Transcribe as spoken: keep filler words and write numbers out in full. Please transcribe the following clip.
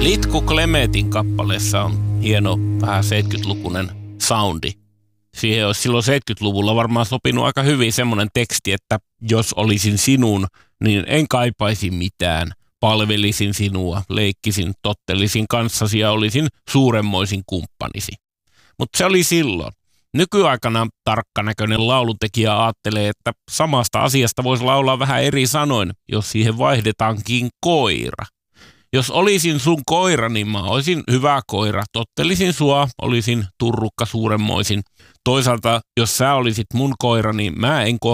Litku Klemetin kappaleessa on hieno, vähän seitsemänkymmentälukuinen soundi. Siihen olisi silloin seitsemänkymmentäluvulla varmaan sopinut aika hyvin semmoinen teksti, että jos olisin sinun, niin en kaipaisi mitään. Palvelisin sinua, leikkisin, tottelisin kanssasi ja olisin suuremmoisin kumppanisi. Mutta se oli silloin. Nykyaikana tarkkanäköinen laulutekijä ajattelee, että samasta asiasta voisi laulaa vähän eri sanoin, jos siihen vaihdetaankin koira. Jos olisin sun koira, niin mä olisin hyvä koira. Tottelisin sua, olisin turrukka suuremmoisin. Toisaalta, jos sä olisit mun koira, niin mä en